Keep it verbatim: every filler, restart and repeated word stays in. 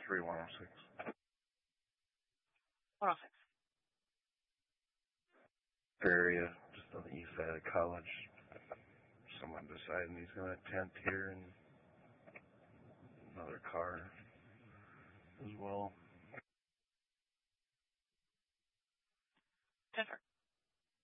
three one oh six. one oh six. Area, just on the east side of college. Someone deciding he's going to tent here, and another car as well.